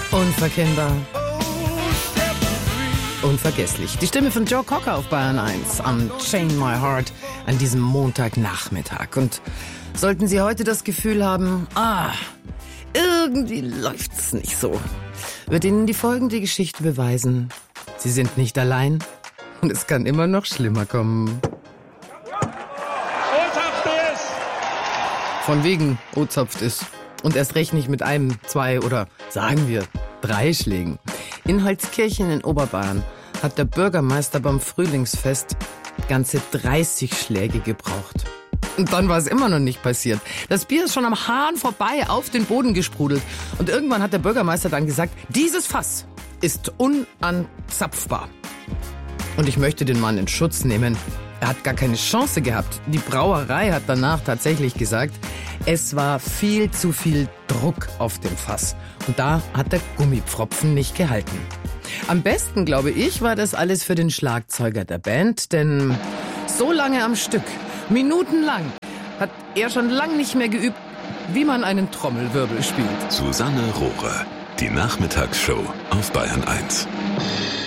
Unverkennbar. Unvergesslich. Die Stimme von Joe Cocker auf Bayern 1 am Chain My Heart an diesem Montagnachmittag. Und sollten Sie heute das Gefühl haben, irgendwie läuft's nicht so, wird Ihnen die folgende Geschichte beweisen. Sie sind nicht allein und es kann immer noch schlimmer kommen. Von wegen O-Zopft ist. Und erst recht nicht mit einem, 2 oder sagen wir 3 Schlägen. In Holzkirchen in Oberbayern hat der Bürgermeister beim Frühlingsfest ganze 30 Schläge gebraucht. Und dann war es immer noch nicht passiert. Das Bier ist schon am Hahn vorbei auf den Boden gesprudelt. Und irgendwann hat der Bürgermeister dann gesagt, dieses Fass ist unanzapfbar. Und ich möchte den Mann in Schutz nehmen. Er hat gar keine Chance gehabt. Die Brauerei hat danach tatsächlich gesagt, es war viel zu viel Druck auf dem Fass. Und da hat der Gummipfropfen nicht gehalten. Am besten, glaube ich, war das alles für den Schlagzeuger der Band, denn so lange am Stück, minutenlang, hat er schon lang nicht mehr geübt, wie man einen Trommelwirbel spielt. Susanne Rohrer, die Nachmittagsshow auf Bayern 1.